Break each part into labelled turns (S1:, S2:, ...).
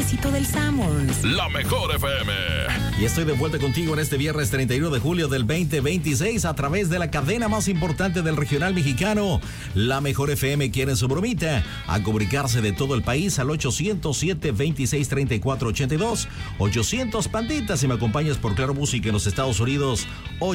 S1: cafecito del Sanborns.
S2: La mejor FM.
S3: Y estoy de vuelta contigo en este viernes 31 de julio del 2026 a través de la cadena más importante del regional mexicano. La mejor FM quiere su bromita a comunicarse de todo el país al 807-2634-82. 800 panditas si me acompañas por Claro Música en los Estados Unidos.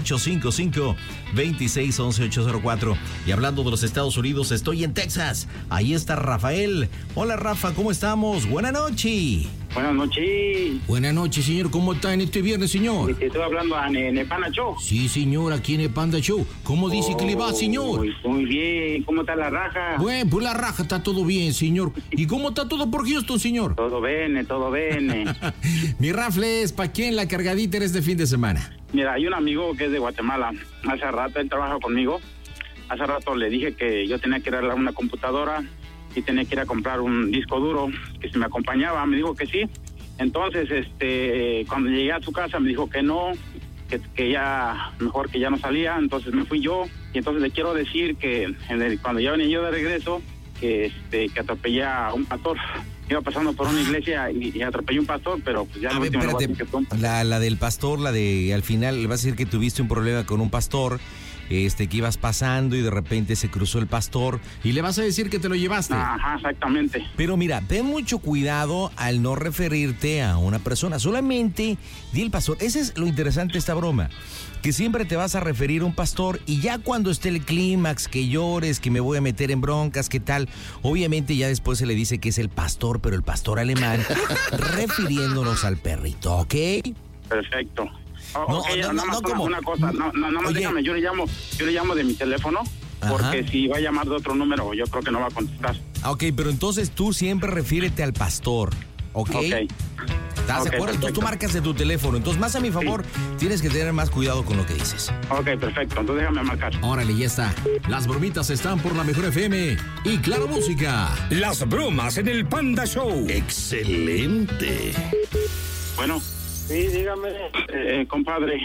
S3: 855-2611-804. Y hablando de los Estados Unidos, estoy en Texas. Ahí está Rafael. Hola Rafa, ¿cómo estamos? Buenas noches.
S4: Buenas noches.
S3: Buenas noches, señor. ¿Cómo está en este viernes, señor?
S4: Estoy hablando en el Panda Show.
S3: Sí, señor, aquí en el Panda Show. ¿Cómo dice que le va, señor?
S4: Muy bien. ¿Cómo está la raja?
S3: Bueno, pues la raja está todo bien, señor. ¿Y cómo está todo por Houston, señor?
S4: Todo bien, todo bien.
S3: Mi Rafles, ¿para quién la cargadita eres de fin de semana?
S4: Mira, hay un amigo que es de Guatemala. Hace rato él trabaja conmigo. Hace rato le dije que yo tenía que ir a una computadora y tenía que ir a comprar un disco duro, que si me acompañaba. Me dijo que sí. Entonces, cuando llegué a su casa me dijo que no, que ya, mejor que ya no salía. Entonces me fui yo. Y entonces le quiero decir que cuando ya venía yo de regreso, que atropellé a un pastor. Iba pasando por una iglesia y atropellé a un pastor, pero pues ya...
S3: espérate, la del pastor, al final, le vas a decir que tuviste un problema con un pastor, que ibas pasando y de repente se cruzó el pastor y le vas a decir que te lo llevaste.
S4: Ajá, exactamente.
S3: Pero mira, ten mucho cuidado al no referirte a una persona, solamente di el pastor. Ese es lo interesante de esta broma, que siempre te vas a referir a un pastor y ya cuando esté el clímax, que llores, que me voy a meter en broncas, ¿qué tal? Obviamente ya después se le dice que es el pastor, pero el pastor alemán, refiriéndonos al perrito, ¿ok?
S4: Perfecto.
S3: No, como
S4: una cosa, déjame, yo le llamo de mi teléfono, porque si va a llamar de otro número, yo creo que no va a contestar.
S3: Ok, pero entonces tú siempre refiérete al pastor, ¿ok? ¿Estás de acuerdo? Entonces tú marcas de tu teléfono. Entonces, más a mi favor, tienes que tener más cuidado con lo que dices.
S4: Ok, perfecto. Entonces déjame marcar.
S3: Órale, ya está. Las bromitas están por la mejor FM y Claro Música.
S2: Las bromas en el Panda Show. ¡Excelente!
S4: Bueno.
S5: Sí, dígame.
S4: Compadre,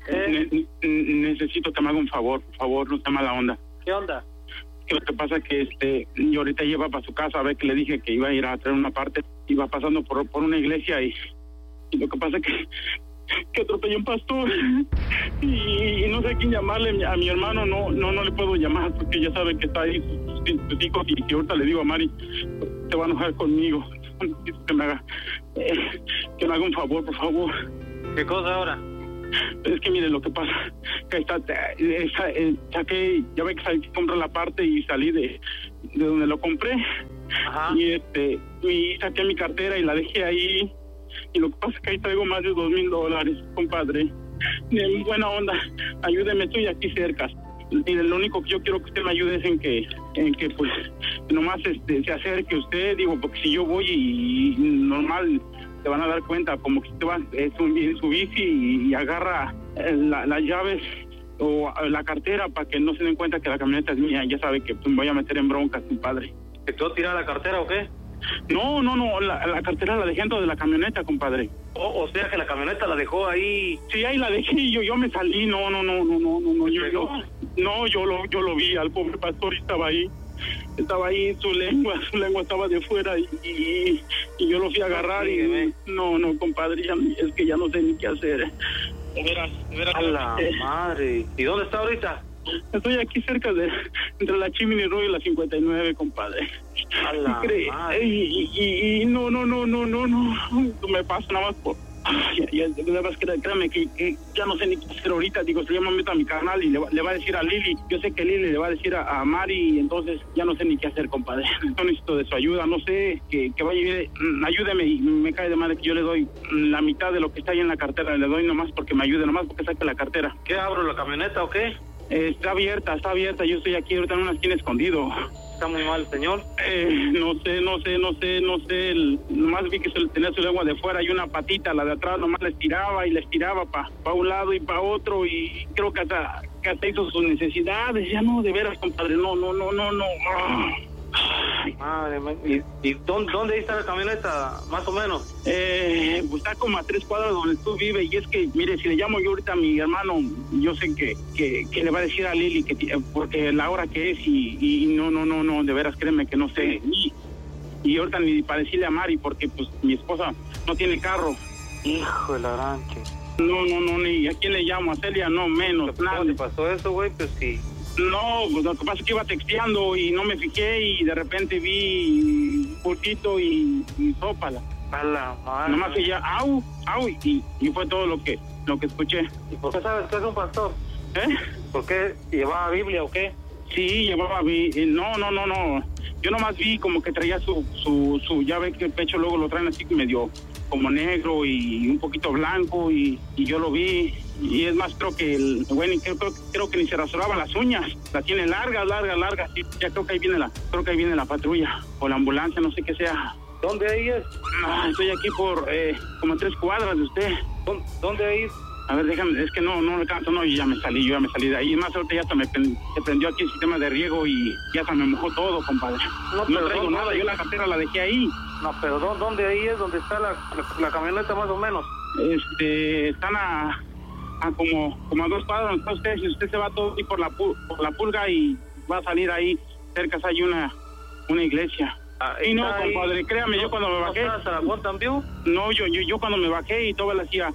S4: necesito que me haga un favor, por favor, no sea mala onda.
S5: ¿Qué onda?
S4: Lo que pasa es que yo ahorita lleva para su casa, a ver que le dije que iba a ir a traer una parte, iba pasando por una iglesia y lo que pasa es que atropellé a un pastor y no sé a quién llamarle, a mi hermano no le puedo llamar porque ya sabe que está ahí sus hijos y ahorita le digo a Mari, se va a enojar conmigo. Que me haga un favor, por favor.
S5: ¿Qué cosa ahora?
S4: Es que mire lo que pasa, que saqué, ya ve que salí a comprar la parte y salí de donde lo compré.
S5: Ajá.
S4: Y saqué mi cartera y la dejé ahí, y lo que pasa es que ahí traigo más de $2,000, compadre. De buena onda, ayúdeme, estoy aquí cerca. Y lo único que yo quiero que usted me ayude es en que pues nomás se acerque usted, digo, porque si yo voy y normal te van a dar cuenta, como que usted va en su bici y agarra las llaves o la cartera para que no se den cuenta que la camioneta es mía. Ya sabe que pues, me voy a meter en broncas, compadre.
S5: ¿Te quedó tirada la cartera o qué?
S4: No, la cartera la dejé dentro de la camioneta, compadre.
S5: O sea que la camioneta la dejó ahí.
S4: Sí, ahí la dejé y yo me salí. No, yo lo vi al pobre pastor y estaba ahí, su lengua estaba de fuera y yo lo fui a agarrar y no, compadre, es que ya no sé ni qué hacer. De veras.
S5: A la madre. ¿Y dónde está ahorita?
S4: Estoy aquí cerca entre la Chimney Road y la 59, compadre.
S5: A la madre.
S4: Y no me pasa nada más por... Créame que ya no sé ni qué hacer ahorita. Digo, yo me meto a mi canal y le va a decir a Lili. Yo sé que Lili le va a decir a Mari, y entonces ya no sé ni qué hacer, compadre. No necesito de su ayuda, no sé, que vaya, ayúdeme. Y me cae de madre que yo le doy la mitad de lo que está ahí en la cartera, le doy nomás porque me ayude, nomás porque saque la cartera.
S5: ¿Qué, abro la camioneta o qué?
S4: Está abierta, yo estoy aquí ahorita en una esquina escondido.
S5: ¿Está muy mal, señor?
S4: No sé. Nomás vi que tenía su lengua de fuera y una patita, la de atrás, nomás la estiraba para un lado y para otro, y creo que hasta hizo sus necesidades. Ya no, de veras, compadre, no.
S5: Madre mía. ¿Y dónde está la camioneta, más o menos?
S4: Pues está como a 3 cuadras donde tú vives, y es que, mire, si le llamo yo ahorita a mi hermano, yo sé que le va a decir a Lili porque la hora que es, y no, de veras, créeme que no sé. Y ahorita ni para decirle a Mari, porque pues mi esposa no tiene carro.
S5: Hijo de la ranche.
S4: No, ni a quién le llamo, a Celia, no, menos, nada.
S5: ¿Cómo te pasó eso, güey? Pues sí.
S4: No, pues lo que pasa es que iba texteando y no me fijé y de repente vi un poquito y sópala.
S5: A la madre.
S4: Nomás ella, au, y fue todo lo que escuché.
S5: ¿Y por qué sabes que es un pastor?
S4: ¿Eh?
S5: ¿Por qué? ¿Llevaba Biblia o qué?
S4: Sí, llevaba, no. Yo nomás vi como que traía su, ya ve que el pecho luego lo traen así medio como negro y un poquito blanco y yo lo vi. Y es más, creo que creo que ni se rasuraba las uñas, la tiene larga, sí, ya creo que ahí viene la patrulla o la ambulancia, no sé qué sea.
S5: ¿Dónde ahí es?
S4: No, estoy aquí por como a 3 cuadras de usted.
S5: ¿Dónde ahí?
S4: A ver, déjame, es que no alcanzo, no, yo ya me salí de ahí. Más ahorita ya hasta se prendió aquí el sistema de riego y ya se me mojó todo, compadre. No traigo nada, yo la cartera la dejé ahí.
S5: No, pero ¿dónde ahí es? ¿Dónde está la camioneta más o menos?
S4: Están a como a 2 cuadras. Entonces usted se va todo ahí por la pulga y va a salir ahí, cerca hay una iglesia. Y no, compadre, créame, yo cuando me bajé...
S5: ¿Estás a Mountain View?
S4: No, yo cuando me bajé y todo le hacía...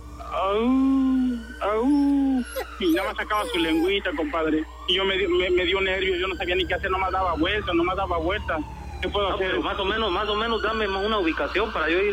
S4: y nada más sacaba su lengüita, compadre. Y yo me dio nervios, yo no sabía ni qué hacer, nomás daba vueltas. ¿Qué puedo hacer?
S5: Pero más o menos dame una ubicación para yo ir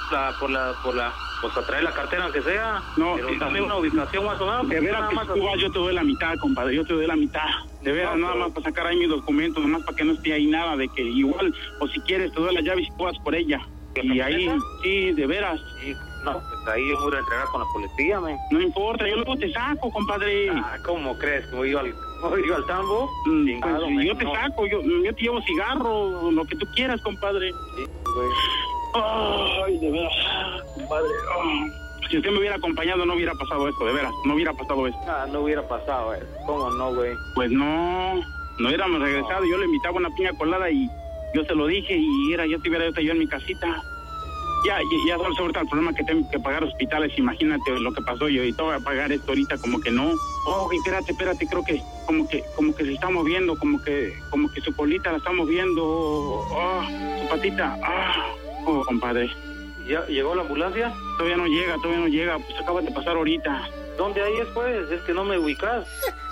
S5: pues a traer la cartera aunque sea.
S4: No,
S5: pero dame una ubicación más o menos.
S4: De veras que tú vas, yo te doy la mitad, compadre, yo te doy la mitad. De veras, nada más para sacar ahí mis documentos, nomás para que no esté ahí nada de que igual, o si quieres te doy la llave y tú vas por ella. Y ahí, sí, de veras.
S5: Sí, no, pues ahí yo voy a entregar con la policía, man.
S4: No importa, yo luego te saco, compadre.
S5: ¿Cómo crees? ¿Que voy al tambo?
S4: Chingado, pues, yo te saco, yo te llevo cigarro, lo que tú quieras, compadre.
S5: Sí, güey.
S4: Ay, de veras, compadre. Si usted me hubiera acompañado no hubiera pasado esto, de veras, no hubiera pasado esto.
S5: No hubiera pasado, ¿Cómo no, güey?
S4: Pues no hubiéramos regresado, yo le invitaba una piña colada y yo se lo dije y ya te hubiera yo en mi casita. Ya sabes ahorita el problema que tengo que pagar hospitales, imagínate lo que pasó yo y te voy a pagar esto ahorita como que no. Espérate, creo que como que se está moviendo, como que su colita la está moviendo, su patita, compadre.
S5: ¿Ya llegó la ambulancia?
S4: Todavía no llega, pues acaba de pasar ahorita.
S5: ¿Dónde ahí es, pues? Es que no me ubicas.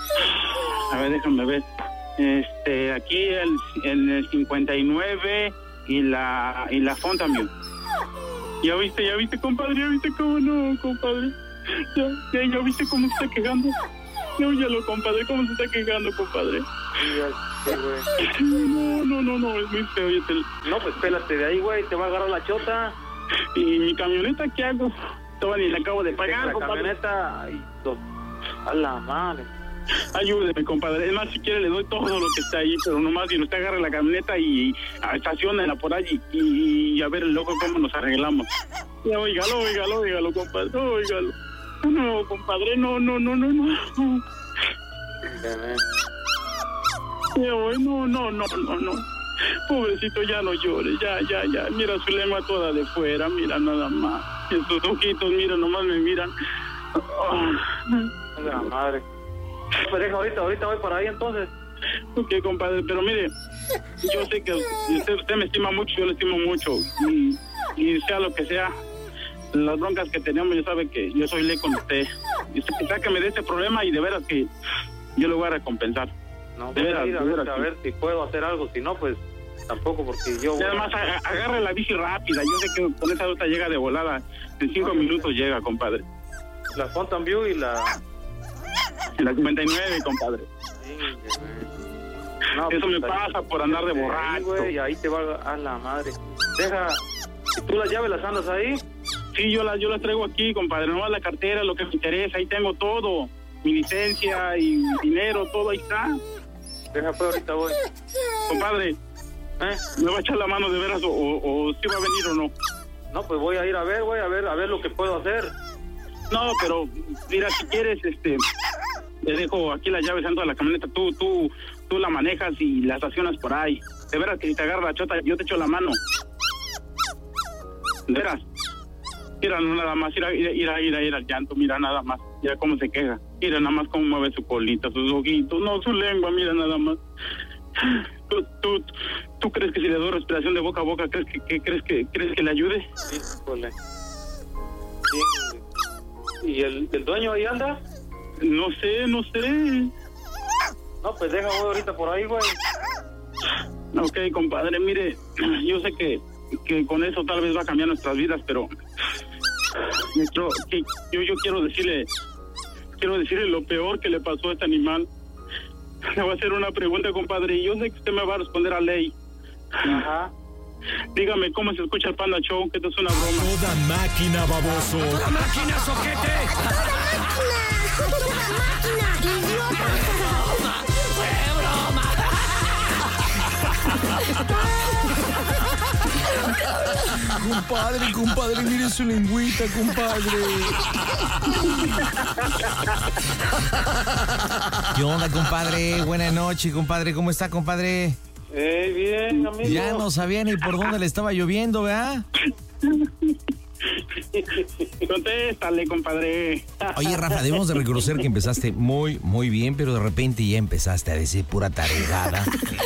S4: A ver, déjame ver. Aquí en el 59 y la Fontainebleau. ¿Ya viste, compadre? ¿Ya viste cómo no, compadre? ¿Ya viste cómo se está quejando? Óyalo, compadre, cómo se está quejando, compadre.
S5: Sí, güey.
S4: No, es muy feo.
S5: No, pues pélate de ahí, güey, te va a agarrar la chota.
S4: ¿Y mi camioneta qué hago? Todavía ni la acabo de pagar,
S5: la
S4: compadre.
S5: Camioneta, a la madre.
S4: Ayúdeme, compadre. Es más, si quiere le doy todo lo que está ahí, pero nomás si usted agarre la camioneta y estaciónela por allí y a ver luego cómo nos arreglamos. Ya, óigalo, compadre, óigalo. No, compadre, no. No. Pobrecito, ya no llores, ya. Mira su lengua toda de fuera, mira nada más. Y sus ojitos, mira, nomás me miran.
S5: La madre. Pues deja, ahorita voy para ahí entonces.
S4: Ok, compadre, pero mire, yo sé que usted me estima mucho, yo le estimo mucho. Y sea lo que sea, las broncas que tenemos, ya sabe que yo soy ley con usted. Y usted sáqueme de este problema y de veras que yo le voy a recompensar.
S5: No, voy a ir a ver si puedo hacer algo, si no, pues tampoco, porque yo...
S4: Y además, agarre la bici rápida, yo sé que con esa ruta llega de volada, en 5 minutos llega, compadre.
S5: La Fontainebleau y la...
S4: En la 59, compadre.
S5: Sí, no,
S4: eso
S5: pues,
S4: me pasa por andar de borracho.
S5: Güey, ahí te va a la madre. Deja, ¿tú las llaves las andas ahí?
S4: Sí, yo las traigo aquí, compadre. Nomás la cartera, lo que me interesa, ahí tengo todo. Mi licencia y dinero, todo ahí está.
S5: Deja, pues ahorita voy.
S4: Compadre, ¿me va a echar la mano de veras o si va a venir o no?
S5: No, pues voy a ir a ver, güey, a ver lo que puedo hacer.
S4: No, pero mira, si quieres, le dejo aquí las llaves dentro de la camioneta. Tú la manejas y la estacionas por ahí. De veras que si te agarra la chota, yo te echo la mano. De veras. Mira, no nada más, ir al llanto, mira nada más. Mira cómo se queja. Mira nada más cómo mueve su colita, sus ojitos. No, su lengua, mira nada más. ¿Tú crees que si le doy respiración de boca a boca, crees que le ayude?
S5: Híjole. ¿Y el dueño ahí anda?
S4: No sé.
S5: No, pues deja, voy ahorita por ahí, güey.
S4: Ok, compadre, mire, yo sé que con eso tal vez va a cambiar nuestras vidas, pero yo quiero decirle lo peor que le pasó a este animal. Le voy a hacer una pregunta, compadre, y yo sé que usted me va a responder a ley.
S5: Ajá.
S4: Dígame, ¿cómo se escucha el Panda Show? Que esto es una broma.
S2: Toda máquina, baboso. Toda máquina, soquete.
S1: Toda máquina, idiota.
S3: Compadre, mire su lengüita, compadre. ¿Qué onda, compadre? Buenas noches, compadre. ¿Cómo está, compadre?
S5: Bien, amigo.
S3: Ya no sabía ni por dónde le estaba lloviendo, ¿verdad?
S4: Contéstale, compadre.
S3: Oye, Rafa, debemos de reconocer que empezaste muy, muy bien, pero de repente ya empezaste a decir pura tarugada.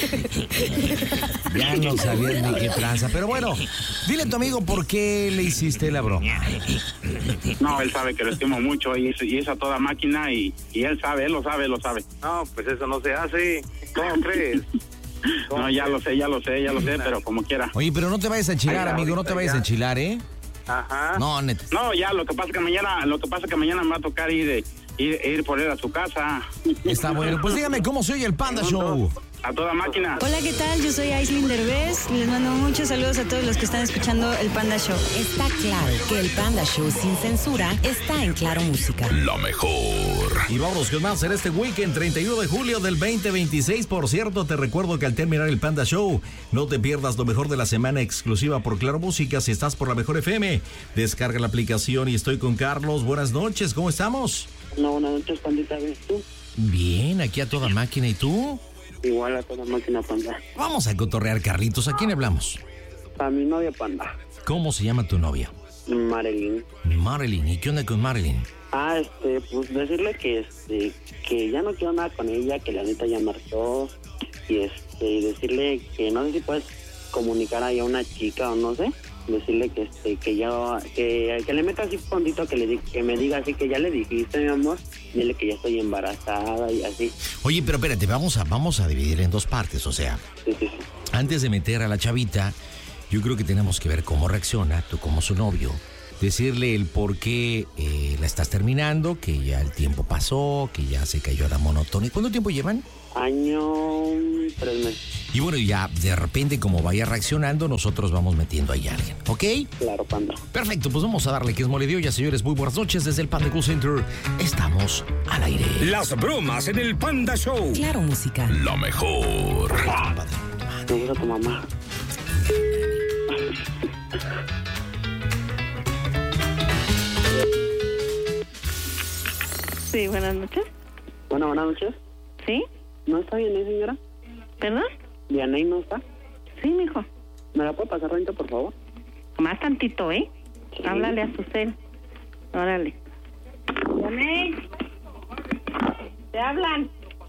S3: Ya no sabías ni qué tranza. Pero bueno, dile a tu amigo por qué le hiciste la broma.
S4: No, él sabe que lo estimo mucho y es a toda máquina y él lo sabe.
S5: No, pues eso no se hace. ¿Cómo crees?
S4: No, ya lo sé, pero como quiera.
S3: Oye, pero no te vayas a enchilar, amigo, no te vayas a enchilar, ¿eh?
S5: Ajá.
S3: No, neta.
S4: No, ya, lo que pasa que mañana me va a tocar ir por él a su casa.
S3: Está bueno. Pues dígame cómo se oye el Panda Show.
S4: A toda máquina.
S6: Hola, ¿qué tal? Yo soy Aislinn Derbez. Les mando muchos saludos a todos los que están escuchando el Panda Show.
S7: Está claro que el Panda Show sin censura está en Claro Música.
S2: La mejor.
S3: Y vámonos con más en este weekend, 31 de julio del 2026. Por cierto, te recuerdo que al terminar el Panda Show, no te pierdas lo mejor de la semana exclusiva por Claro Música. Si estás por la Mejor FM, descarga la aplicación y estoy con Carlos. Buenas noches, ¿cómo estamos?
S8: No, buenas noches, Pandita, ¿ves tú?
S3: Bien, aquí a toda máquina. ¿Y tú?
S8: Igual a toda máquina, Panda.
S3: Vamos a cotorrear, Carlitos. ¿A quién hablamos?
S8: A mi novia, Panda.
S3: ¿Cómo se llama tu novia?
S8: Marilyn.
S3: Marilyn. ¿Y qué onda con Marilyn?
S8: Pues decirle que ya no quiero nada con ella, que la neta ya marchó. Y decirle que no sé si puedes comunicar ahí a una chica o no sé. Decirle que le meta así fondito, que me diga así que ya le dijiste, mi amor. Dile que ya estoy embarazada y así.
S3: Oye, pero espérate, vamos a dividir en dos partes, o sea.
S8: Sí.
S3: Antes de meter a la chavita, yo creo que tenemos que ver cómo reacciona, tú como su novio. Decirle el por qué la estás terminando, que ya el tiempo pasó, que ya se cayó la monotonía. ¿Cuánto tiempo llevan?
S8: Año 3 meses.
S3: Y bueno, ya de repente como vaya reaccionando, nosotros vamos metiendo ahí a alguien, ¿ok?
S8: Claro, Panda.
S3: Perfecto, pues vamos a darle que es mole de olla, señores. Muy buenas noches desde el Panda Cool Center. Estamos al aire.
S2: Las bromas en el Panda Show.
S7: Claro Música.
S2: La mejor.
S8: Me gusta tu mamá.
S9: Sí, buenas noches.
S8: Bueno, buenas noches.
S9: ¿Sí?
S8: ¿No está Vianey, señora?
S9: ¿Perdón?
S8: ¿Vianey no está?
S9: Sí, mijo.
S8: ¿Me la puede pasar renta, por favor?
S9: Más tantito, ¿eh?
S8: Sí.
S9: Háblale a su cel. Órale. Vianey. ¿Te hablan?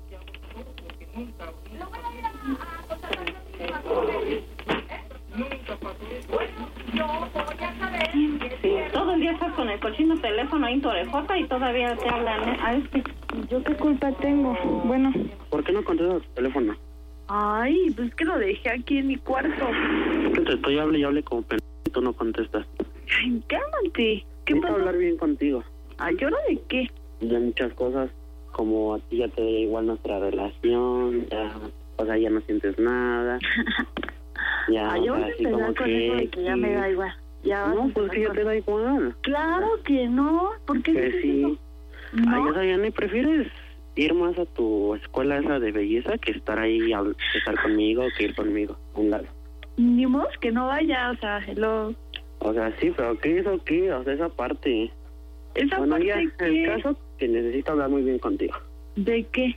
S9: Sí, todo el día estás con el cochino teléfono ahí en tu orejota y todavía te hablan a este.
S10: ¿Yo qué culpa tengo? Bueno.
S8: ¿Por qué no contestas tu teléfono?
S10: Ay, pues es que lo dejé aquí en mi cuarto.
S8: Es que te estoy hable como pendejo y tú no contestas.
S10: Ay, cálmate. ¿Qué
S8: Quiero
S10: pasa?
S8: hablar bien contigo.
S10: Ay, ¿llora de qué?
S8: De muchas cosas, como a ti ya te da igual nuestra relación, ya, o sea, ya no sientes nada. Ya,
S10: Ay, ya
S8: o
S10: voy
S8: sea,
S10: a
S8: así
S10: empezar
S8: como
S10: con eso de que ya me da igual. Ya
S8: No, pues que ya te da igual.
S10: Claro que no. ¿Por qué
S8: Que
S10: dices
S8: sí.
S10: eso?
S8: Ay,
S10: No.
S8: o sea, ya ni prefieres ir más a tu escuela esa de belleza que estar ahí, que estar conmigo, que ir conmigo a un lado.
S10: Ni modo que no vaya, o sea, hello.
S8: O sea, sí, pero ¿qué es o qué? O sea, esa parte.
S10: Esa
S8: Bueno,
S10: parte
S8: ya,
S10: que...
S8: el caso que necesito hablar muy bien contigo.
S10: ¿De qué?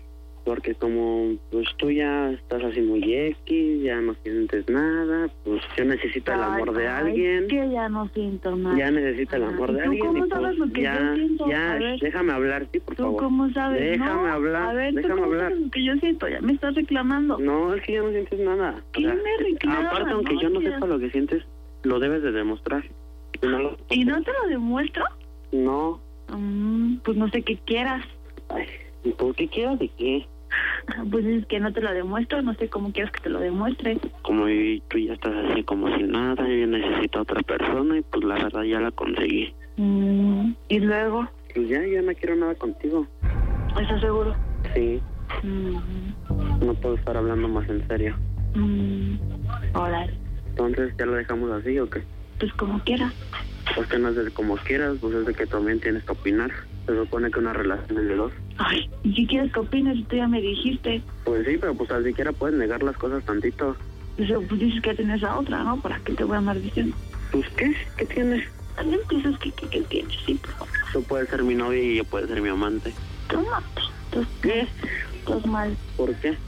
S8: porque como pues tú ya estás así muy X, ya no sientes nada, pues yo necesito el amor de alguien.
S10: Que ya no siento nada.
S8: Ya necesito el amor de alguien.
S10: ¿Cómo
S8: y
S10: sabes
S8: pues
S10: lo que
S8: ya,
S10: yo siento?
S8: ya,
S10: A ver,
S8: déjame hablar, sí, por
S10: ¿tú
S8: favor.
S10: cómo sabes?
S8: Déjame
S10: No,
S8: hablar,
S10: a ver, ¿tú
S8: déjame
S10: cómo
S8: hablar.
S10: sabes lo que yo siento? Ya me estás reclamando.
S8: No, es que ya no sientes nada. O
S10: ¿Qué
S8: sea,
S10: me reclamas?
S8: aparte, aunque
S10: No,
S8: yo no
S10: ya.
S8: sepa lo que sientes, lo debes de demostrar.
S10: ¿Y no te lo demuestro?
S8: No.
S10: Pues no sé qué quieras.
S8: Ay, ¿por qué quieras de qué?
S10: Pues es que no te lo demuestro, no sé cómo quieres que te lo demuestre.
S8: Como tú ya estás así como sin nada, yo necesito a otra persona y pues la verdad ya la conseguí.
S10: ¿Y luego?
S8: Pues ya no quiero nada contigo.
S10: ¿Estás seguro?
S8: Sí. No puedo estar hablando más en serio.
S10: Órale.
S8: Entonces, ¿ya lo dejamos así o qué?
S10: Pues como quieras.
S8: Pues que no es de como quieras, pues es de que también tienes que opinar. Se supone que una relación es de dos.
S10: Ay, ¿y qué quieres que opines? Tú ya me dijiste.
S8: Pues sí, pero pues al siquiera puedes negar las cosas tantito.
S10: Pues dices que tienes a otra, ¿no? ¿Para qué te voy a andar diciendo?
S8: Pues ¿qué? ¿Qué tienes?
S10: También piensas que tienes, sí, por favor.
S8: Tú puedes ser mi novia y yo puedo ser mi amante.
S10: Toma.
S8: ¿Qué?
S10: Estás mal.
S8: ¿Por qué?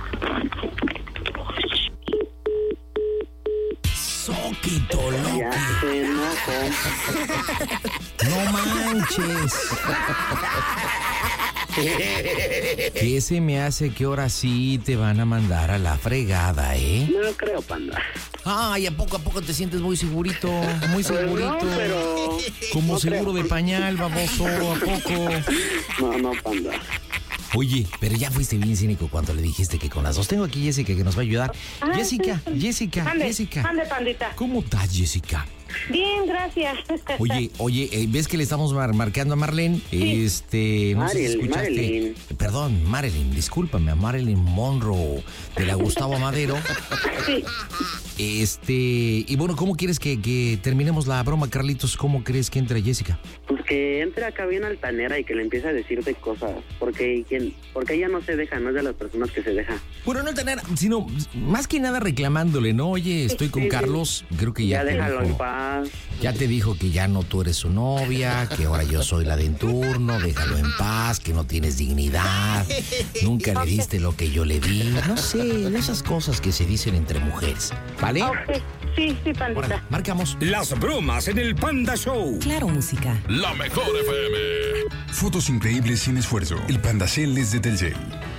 S3: Soquito, loco.
S8: Ya se enojó.
S3: No manches. ¿Qué se me hace que ahora sí te van a mandar a la fregada,
S8: No creo, panda.
S3: Ay, ¿a poco te sientes muy segurito? Muy
S8: Pues
S3: segurito.
S8: no, pero...
S3: Como
S8: no
S3: seguro
S8: creo.
S3: de pañal, baboso, ¿a poco?
S8: No, panda.
S3: Oye, pero ya fuiste bien cínico cuando le dijiste que con las dos. Tengo aquí Jessica que nos va a ayudar. Jessica.
S9: Ande, pandita.
S3: ¿Cómo estás, Jessica?
S9: Bien, gracias.
S3: Oye, ¿ves que le estamos marcando a Marlene?
S9: Sí.
S3: No sé si escuchaste.
S8: Marilyn.
S3: Perdón, Marilyn, discúlpame, a Marilyn Monroe de la Gustavo Madero.
S9: Sí.
S3: Y bueno, ¿cómo quieres que terminemos la broma, Carlitos? ¿Cómo crees que entre Jessica?
S8: Pues que entre acá bien altanera y que le empiece a decirte cosas. Porque ella no se deja, no es de las personas que se deja.
S3: Bueno, no tener, sino más que nada reclamándole, ¿no? Oye, estoy con Carlos, creo que ya te
S8: déjalo
S3: dijo,
S8: en paz.
S3: ya te dijo que ya no tú eres su novia, que ahora yo soy la de en turno, déjalo en paz, que no tienes dignidad, nunca le diste lo que yo le di, no sé, esas cosas que se dicen entre mujeres, ¿vale?
S9: Okay. Sí, pandita.
S3: Órale, marcamos.
S2: Las bromas en el Panda Show.
S7: Claro, música.
S2: La mejor FM.
S11: Fotos increíbles sin esfuerzo. El Panda Cel es de Telcel.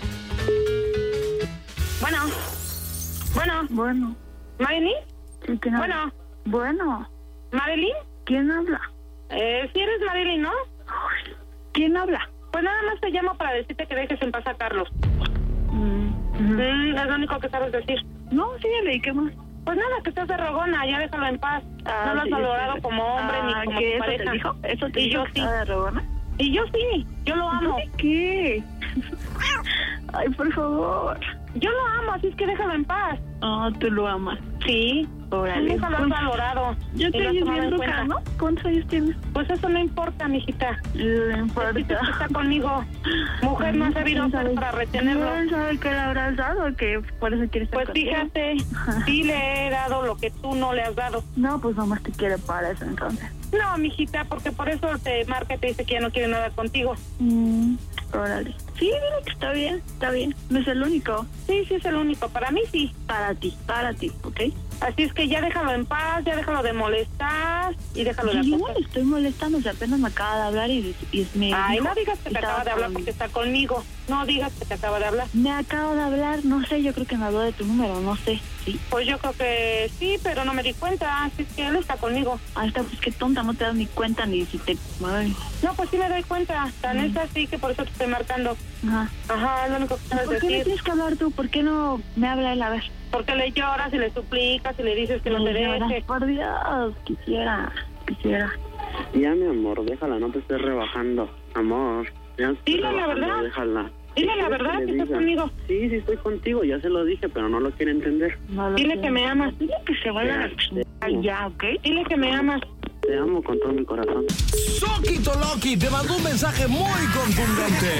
S9: Bueno. ¿Marilyn?
S10: ¿Quién habla? Bueno.
S9: ¿Marilyn?
S10: ¿Quién habla?
S9: Sí eres Marilyn, ¿no?
S10: ¿Quién habla?
S9: Pues nada más te llamo para decirte que dejes en paz a Carlos. Es lo único que sabes decir.
S10: No, síguele, ¿y qué más?
S9: Pues nada, que estás de rogona, ya déjalo en paz. No lo has valorado como hombre ni como
S10: ¿qué,
S9: tu
S10: eso
S9: pareja.
S10: te dijo? ¿Eso te
S9: y
S10: dijo
S9: yo
S10: que
S9: sí.
S10: estaba de rogona?
S9: Y yo sí, yo lo amo.
S10: ¿Qué? Ay, por favor.
S9: Yo lo amo, así es que déjalo en paz.
S10: Tú lo amas.
S9: Sí.
S10: Órale.
S9: Nunca lo has valorado.
S10: Yo
S9: y
S10: te
S9: lo has
S10: estoy
S9: tomado en
S10: viendo
S9: cuenta.
S10: acá, ¿no? ¿Cuántos años tienes?
S9: Pues eso no importa, mijita.
S10: No importa.
S9: El chiste es que está conmigo. Mujer no ha sabido hacer para retenerlo.
S10: ¿No sabe que le habrás dado? Que por eso quieres estar
S9: Pues
S10: contigo?
S9: fíjate, sí le he dado lo que tú no le has dado.
S10: No, pues nomás te quiere para eso entonces.
S9: No, mijita, porque por eso te marca y te dice que ya no quiere nada contigo.
S10: Órale. Sí, mira que está bien. No es el único.
S9: Sí, es el único. Para mí sí.
S10: Para ti, ¿ok?
S9: Así es que ya déjalo en paz, ya déjalo de molestar y déjalo de
S10: Yo no
S9: acosar.
S10: le estoy molestando, o sea, apenas me acaba de hablar y me
S9: Ay,
S10: dijo
S9: no digas que te
S10: estaba
S9: acaba de hablar
S10: con-
S9: porque está conmigo. No digas que te acaba de hablar.
S10: Me acaba de hablar, no sé, yo creo que me habló de tu número, no sé, sí.
S9: Pues yo creo que sí, pero no me di cuenta. Así es que él está conmigo.
S10: Ahí está, pues qué tonta, no te das ni cuenta ni si te... Ay.
S9: No, pues sí me doy cuenta. Tan es así que por eso te estoy marcando.
S10: Ajá.
S9: Es lo único que sabes
S10: ¿Por qué le
S9: decir.
S10: tienes que hablar tú? ¿Por qué no me habla él a ver?
S9: Porque le lloras y le suplicas y le dices que no te deje.
S10: Por Dios, quisiera.
S8: Ya, mi amor, déjala, no te estés rebajando. Amor, ya te
S9: Dile la
S8: rebajando,
S9: verdad.
S8: déjala.
S9: Dile la
S8: ¿Quieres
S9: verdad
S8: le
S9: que estás
S8: diga?
S9: conmigo.
S8: Sí, estoy contigo, ya se lo dije, pero no lo quiere entender.
S9: Dile que me amas.
S10: Dile que se vaya a la chingada ya, ¿ok?
S9: Dile que me amas.
S8: Te amo con todo mi corazón.
S3: Soquito Loki te mandó un mensaje muy contundente.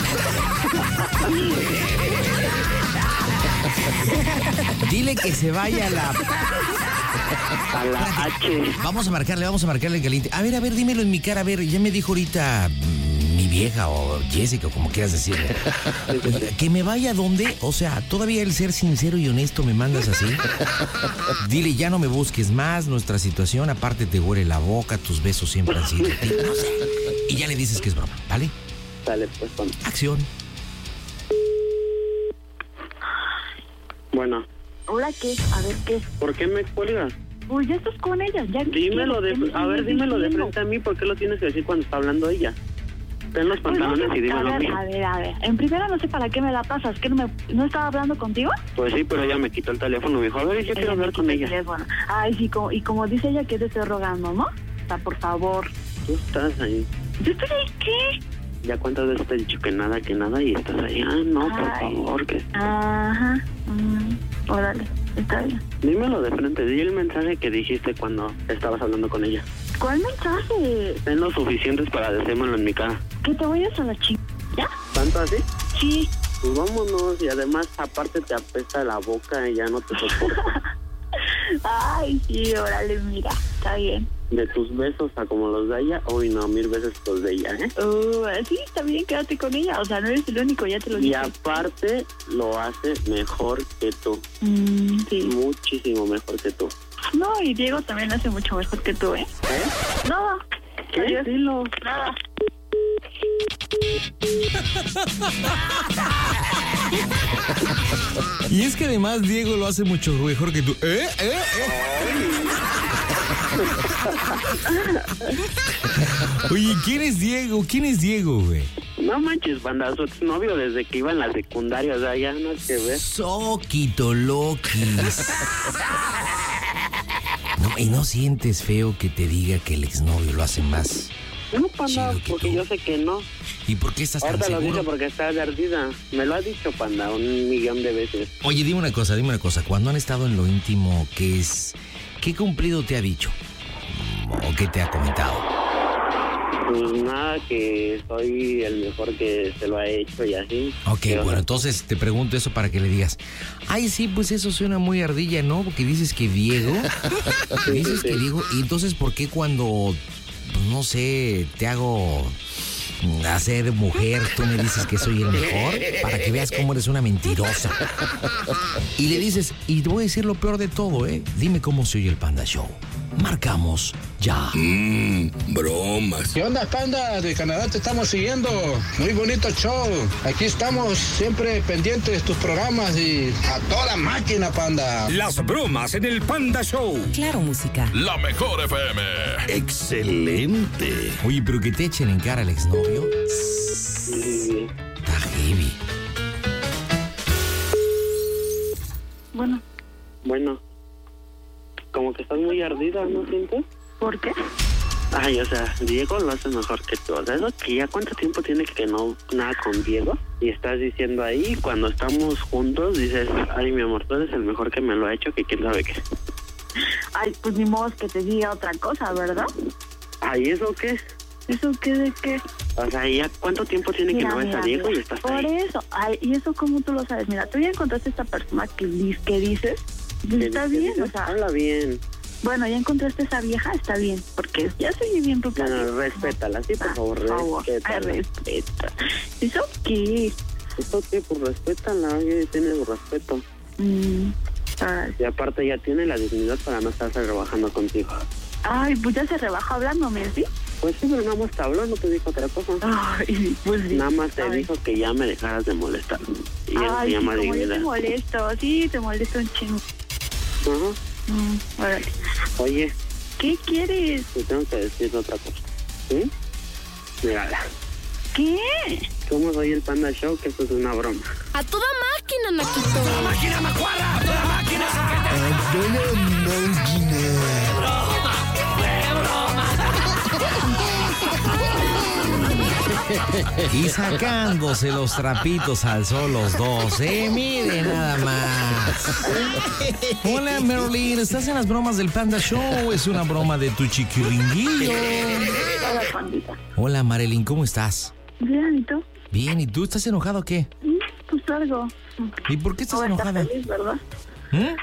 S3: Dile que se vaya a la...
S8: A la H.
S3: Vamos a marcarle caliente. A ver, dímelo en mi cara. A ver, ya me dijo ahorita mi vieja o Jessica o como quieras decirle. ¿Que me vaya a dónde? O sea, todavía el ser sincero y honesto me mandas así. Dile, ya no me busques más, nuestra situación, aparte te huele la boca, tus besos siempre han sido... No sé. Y ya le dices que es broma, ¿vale?
S8: Dale, pues, vamos.
S3: Acción.
S8: Bueno.
S10: ¿Ahora qué? A ver, ¿qué?
S8: ¿Por qué me cuelgas?
S10: Pues ya estás con ella, ya.
S8: Dímelo de frente a mí, ¿por qué lo tienes que decir cuando está hablando ella? Ten los pantalones y dímelo a mí.
S10: A ver. En primera no sé para qué me la pasas, ¿que no estaba hablando contigo?
S8: Pues sí, pero ella me quitó el teléfono, me dijo, a ver, yo quiero hablar con ella.
S10: Ay, sí, y como dice ella que te estoy rogando, ¿no? O sea, por favor.
S8: Tú estás ahí.
S10: ¿Yo estoy ahí qué?
S8: Ya cuántas veces te he dicho que nada, y estás ahí. Ah, no, por favor, que...
S10: Ajá. Órale, está bien.
S8: Dímelo de frente, di el mensaje que dijiste cuando estabas hablando con ella.
S10: ¿Cuál mensaje?
S8: Ten lo suficientes para decírmelo en mi cara.
S10: Que te vayas a la chica, ¿ya?
S8: ¿Tanto así?
S10: Sí.
S8: Pues vámonos, y además, aparte te apesta la boca y ya no te soporto.
S10: Ay, sí, órale, mira, está bien.
S8: De tus besos a como los de ella, uy, no, 1000 veces los de ella, ¿eh?
S10: Sí, está bien, quédate con ella, o sea, no eres el único, ya te lo dije.
S8: Y aparte, lo hace mejor que tú.
S10: Sí.
S8: Muchísimo mejor que tú.
S10: No, y Diego también lo hace mucho mejor que tú, ¿eh? Nada.
S8: ¿Qué? Dilo.
S10: Nada.
S3: Y es que además Diego lo hace mucho mejor que tú. Oye, ¿quién es Diego? ¿Quién es Diego, güey?
S8: No manches, banda, su exnovio desde que iba en la secundaria, o sea, ya no es que ver.
S3: Soquito loquis. No, y no sientes feo que te diga que el exnovio lo hace más.
S8: No, panda, porque yo sé que no.
S3: ¿Y por qué estás tan seguro?
S8: Ahorita lo dice porque está de ardida. Me lo ha dicho, panda, 1,000,000 de veces.
S3: Oye, dime una cosa. Cuando han estado en lo íntimo, ¿qué cumplido te ha dicho? ¿O qué te ha comentado?
S8: Pues nada, que soy el mejor que se lo ha hecho y así.
S3: Ok, bueno, entonces te pregunto eso para que le digas. Ay, sí, pues eso suena muy ardilla, ¿no? Porque dices que Diego. Dices que Diego. Y entonces, ¿por qué cuando, pues no sé, te hago hacer mujer, tú me dices que soy el mejor? Para que veas cómo eres una mentirosa. Y le dices, y te voy a decir lo peor de todo, ¿eh? Dime cómo se oye el Panda Show. Marcamos ya.
S2: Bromas.
S12: ¿Qué onda, Panda? De Canadá te estamos siguiendo. Muy bonito show. Aquí estamos siempre pendientes de tus programas y a toda máquina, Panda.
S2: Las bromas en el Panda Show.
S7: Claro, música.
S2: La mejor FM. Excelente.
S3: Oye, pero que te echen en cara al exnovio.
S8: Sí.
S3: Está heavy.
S8: Bueno. Como que estás muy ardida, ¿no sientes?
S10: ¿Por qué?
S8: Ay, o sea, Diego lo hace mejor que tú. O sea, eso que ya cuánto tiempo tiene que no nada con Diego. Y estás diciendo ahí, cuando estamos juntos, dices, ay, mi amor, tú eres el mejor que me lo ha hecho, que quién sabe qué.
S10: Ay, pues ni modo que te diga otra cosa, ¿verdad?
S8: Ay, ¿eso qué?
S10: ¿Eso qué de qué?
S8: O sea, ya cuánto tiempo tiene que no ves a Diego y estás
S10: por
S8: ahí.
S10: Por eso, ay, ¿y eso cómo tú lo sabes? Mira, tú ya encontraste a esta persona que dices, está bien, o sea...
S8: Habla bien.
S10: Bueno, ya encontraste a esa vieja, está bien, porque ya se oye bien tu plan.
S8: No, respétala, sí, por favor, respétala.
S10: Respeta. ¿Eso qué?
S8: ¿Eso qué? Pues respétala, ella tiene su respeto. Y aparte ya tiene la dignidad para no estarse rebajando contigo.
S10: Ay, pues ya se rebajó hablándome, ¿sí?
S8: Pues sí, pero nada más te habló, no te dijo otra cosa.
S10: Ay, pues sí.
S8: Nada más te dijo que ya me dejaras de molestar. Y eso se llama
S10: como
S8: dignidad.
S10: Yo te molesto, sí, te molesto un chingo. Órale.
S8: Oye.
S10: ¿Qué quieres?
S8: Te tengo que decir otra cosa. ¿Sí? Mírala.
S10: ¿Qué?
S8: ¿Cómo soy el Panda Show? Que esto es una broma.
S1: A toda máquina, Naquito. ¡A toda
S2: máquina, Macuarra! ¡A toda máquina!
S1: ¡A toda máquina!
S3: Y sacándose los trapitos al sol los dos, mire nada más. Hola, Marilyn, ¿estás en las bromas del Panda Show? ¿Es una broma de tu chiquiringuillo?
S10: Hola, Pandita.
S3: Hola, Marilyn, ¿cómo estás?
S10: Bien, ¿y tú?
S3: Bien, ¿y tú estás enojado o qué?
S10: Pues algo.
S3: ¿Y por qué estás
S10: no
S3: enojada?
S10: Estar feliz, ¿verdad?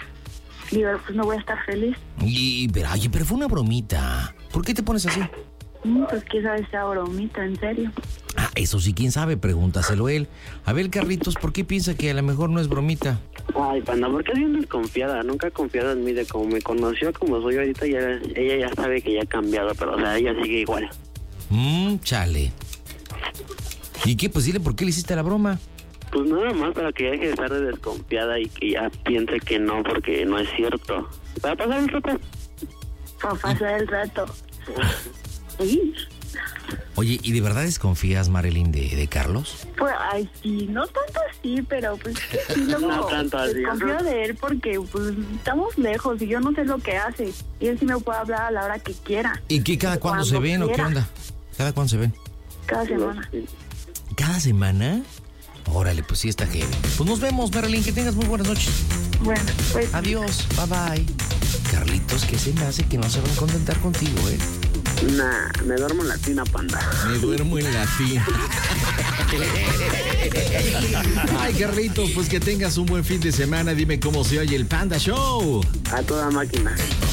S10: Digo, pues no voy a estar feliz.
S3: Pero fue una bromita. ¿Por qué te pones así?
S10: Pues quién sabe esa bromita, en serio.
S3: Ah, eso sí, quién sabe, pregúntaselo él. A ver, Carlitos, ¿por qué piensa que a lo mejor no es bromita?
S8: Ay, panda, porque es bien desconfiada, nunca ha confiado en mí, de como me conoció, como soy ahorita, ella ya sabe que ya ha cambiado, pero o sea, ella sigue igual.
S3: Chale. ¿Y qué? Pues dile por qué le hiciste la broma.
S8: Pues nada más para que deje de estar de desconfiada y que ya piense que no, porque no es cierto. ¿Para pasar el rato?
S10: Para pasar el rato. Sí.
S3: Oye, ¿y de verdad desconfías, Marilyn, de Carlos?
S10: Pues, ay, sí, no tanto así, pero pues sí, luego
S8: No tanto así,
S10: desconfío de él porque pues estamos lejos y yo no sé lo que hace. Y él sí me puede hablar a la hora que quiera.
S3: ¿Y qué, cada cuándo se ven o qué onda? ¿Cada cuándo se ven?
S10: Cada semana.
S3: ¿Cada semana? Órale, pues sí está heavy. Pues nos vemos, Marilyn, que tengas muy buenas noches.
S10: Bueno, pues...
S3: Adiós, bye bye. Carlitos, ¿qué se me hace que no se van a contentar contigo,
S8: Nah, me duermo en la tina, panda.
S3: Me duermo en la tina. Ay, Carlitos, pues que tengas un buen fin de semana. Dime cómo se oye el Panda Show.
S8: A toda máquina.